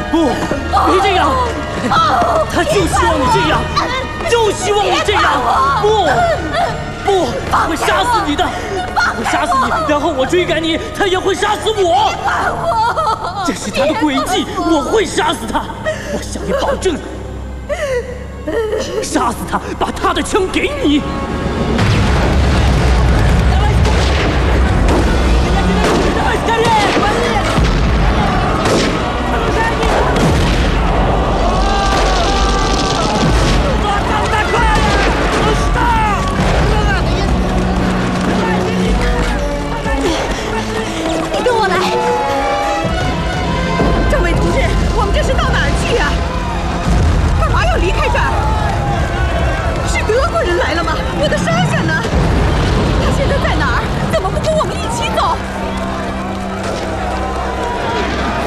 不，别这样！他就希望你这样，就希望你这样！不，他会杀死你的，他会杀死你，然后我追赶你，他也会杀死我。这是他的诡计，我会杀死他，我向你保证，杀死他，把他的枪给你。 Скорее!